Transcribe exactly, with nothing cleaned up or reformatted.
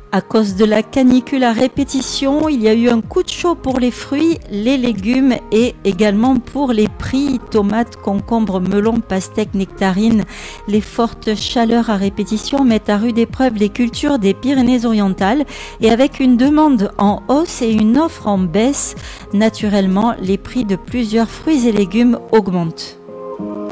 À cause de la canicule à répétition, il y a eu un coup de chaud pour les fruits, les légumes et également pour les prix. Tomates, concombres, melons, pastèques, nectarines. Les fortes chaleurs à répétition mettent à rude épreuve les cultures des Pyrénées-Orientales et avec une demande en hausse et une offre en baisse, naturellement, les prix de plusieurs fruits et légumes augmentent.